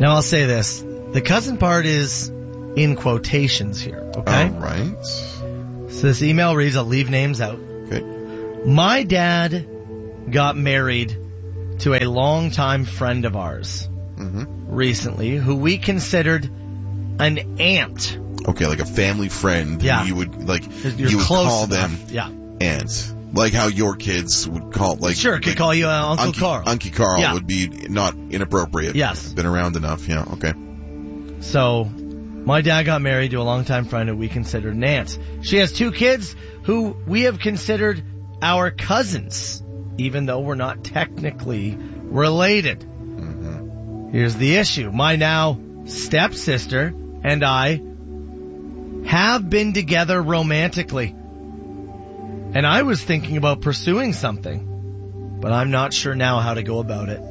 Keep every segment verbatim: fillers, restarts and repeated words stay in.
Now I'll say this. The cousin part is in quotations here, okay? All right. So this email reads, I'll leave names out. Okay. My dad got married to a longtime friend of ours Mm-hmm. recently who we considered an aunt. Okay, like a family friend. Yeah. You would, like, You're you would close call enough. them Yeah. aunt. Like how your kids would call, like... Sure, could like call you uh, Uncle Uncle Carl. Uncle Carl Yeah. would be not inappropriate. Yes. Been around enough, yeah, okay. So, my dad got married to a longtime friend who we considered an aunt. She has two kids who we have considered our cousins, even though we're not technically related. Mm-hmm. Here's the issue. My now stepsister and I have been together romantically. And I was thinking about pursuing something, but I'm not sure now how to go about it.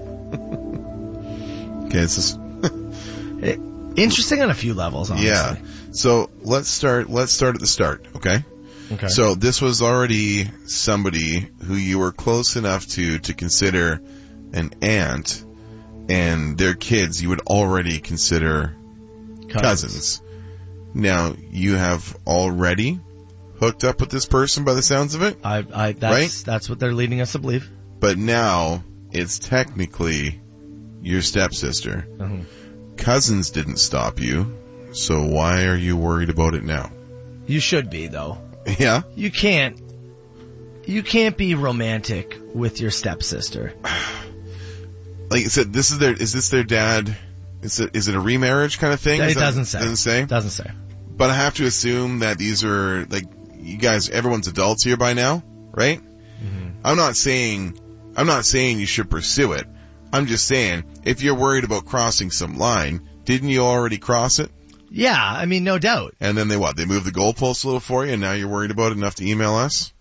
Okay, it's just... it interesting on a few levels, honestly. Yeah. So, let's start, let's start at the start, okay? Okay. So, this was already somebody who you were close enough to, to consider an aunt, and their kids you would already consider cousins. cousins. Now, you have already hooked up with this person by the sounds of it? I, I, that's, right? That's what they're leading us to believe. But now, it's technically your stepsister. Mm-hmm. Cousins didn't stop you, so why are you worried about it now? You should be, though. Yeah? You can't, you can't be romantic with your stepsister. Like I said, this is their, is this their dad? Is it, is it a remarriage kind of thing? It Is that- doesn't say. Doesn't say? Doesn't say. But I have to assume that these are, like, you guys, everyone's adults here by now, right? Mm-hmm. I'm not saying, I'm not saying you should pursue it. I'm just saying, if you're worried about crossing some line, didn't you already cross it? Yeah, I mean, no doubt. And then they what? They moved the goalposts a little for you, and now you're worried about it enough to email us?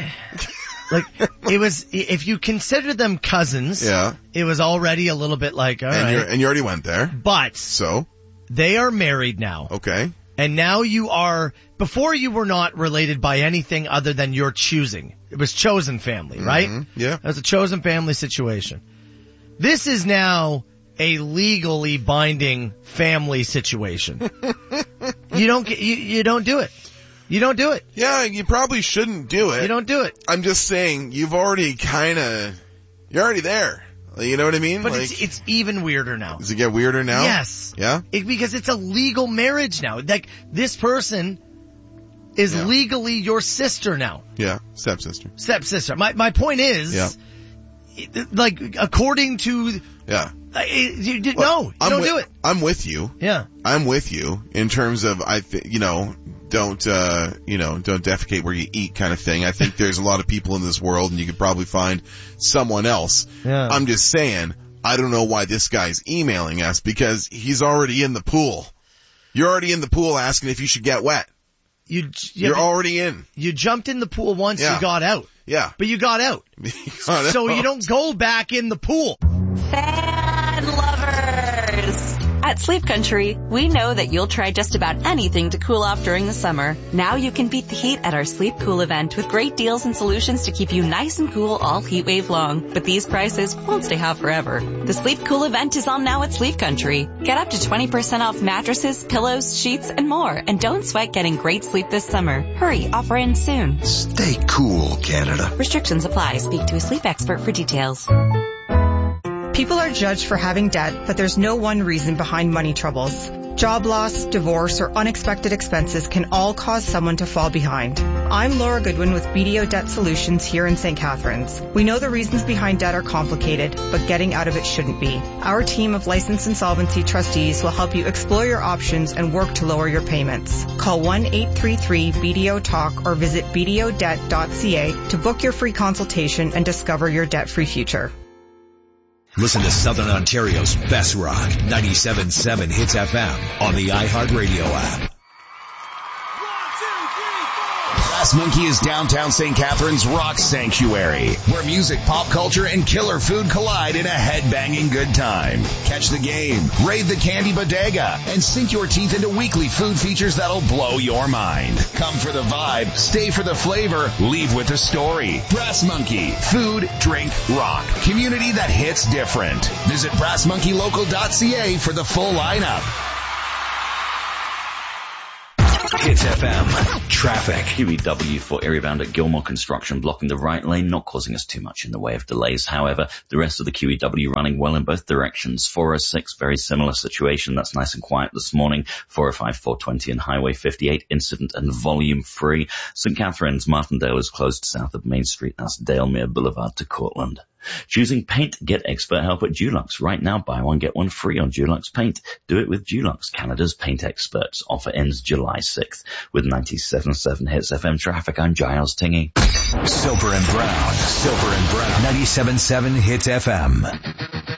Like, it was, if you consider them cousins, Yeah. it was already a little bit like, all and right. you're, and you already went there. But So, they are married now. okay. And now you are, before you were not related by anything other than your choosing. It was chosen family, right? Mm-hmm. Yeah. It was a chosen family situation. This is now a legally binding family situation. you don't get, you, you don't do it. You don't do it. Yeah, you probably shouldn't do it. You don't do it. I'm just saying, you've already kind of, you're already there. You know what I mean? But like, it's, it's even weirder now. does it get weirder now? Yes. Yeah? It, because it's a legal marriage now. Like, this person is Yeah. legally your sister now. Yeah. Stepsister. Stepsister. My, my point is, Yeah. it- like, according to, Yeah. uh, you, you, Look, no, you I'm don't with, do it. I'm with you. Yeah. I'm with you in terms of, I think, you know, don't, uh, you know, don't defecate where you eat kind of thing. I think there's a lot of people in this world and you could probably find someone else. Yeah. I'm just saying, I don't know why this guy's emailing us because he's already in the pool. You're already in the pool asking if you should get wet. You, you, You're already in. you jumped in the pool once, Yeah. you got out. Yeah. But you got out. You got So out. you don't go back in the pool. Fan lovers! At Sleep Country, we know that you'll try just about anything to cool off during the summer. Now you can beat the heat at our Sleep Cool event with great deals and solutions to keep you nice and cool all heat wave long. But these prices won't stay hot forever. The Sleep Cool event is on now at Sleep Country. Get up to twenty percent off mattresses, pillows, sheets, and more. And don't sweat getting great sleep this summer. Hurry, offer ends soon. Stay cool, Canada. Restrictions apply. Speak to a sleep expert for details. People are judged for having debt, but there's no one reason behind money troubles. Job loss, divorce, or unexpected expenses can all cause someone to fall behind. I'm Laura Goodwin with B D O Debt Solutions here in Saint Catharines. We know the reasons behind debt are complicated, but getting out of it shouldn't be. Our team of licensed insolvency trustees will help you explore your options and work to lower your payments. Call one eight three three B D O talk or visit b d o debt dot c a to book your free consultation and discover your debt-free future. Listen to Southern Ontario's best rock, ninety-seven point seven Hits F M on the iHeartRadio app. One, two, three, four. Brass Monkey is downtown Saint Catharines' rock sanctuary, where music, pop culture, and killer food collide in a head-banging good time. Catch the game, raid the candy bodega, and sink your teeth into weekly food features that'll blow your mind. Come for the vibe, stay for the flavor, leave with the story. Brass Monkey, food, drink, rock. Community that hits different. Visit brass monkey local dot c a for the full lineup. Hits F M. Traffic. Q E W for area-bound at Gilmore Construction, blocking the right lane, not causing us too much in the way of delays. However, the rest of the Q E W running well in both directions. four oh six, very similar situation. That's nice and quiet this morning. four oh five, four twenty and Highway fifty-eight, incident and volume free. Saint Catharines, Martindale is closed south of Main Street. That's Dalemere Boulevard to Cortland. Choosing paint? Get expert help at Dulux. Right now, buy one, get one free on Dulux Paint. Do it with Dulux, Canada's paint experts. Offer ends July sixth. With ninety-seven point seven Hits F M traffic, I'm Giles Tingey. Silver and Brown. Silver and Brown. ninety-seven point seven Hits F M.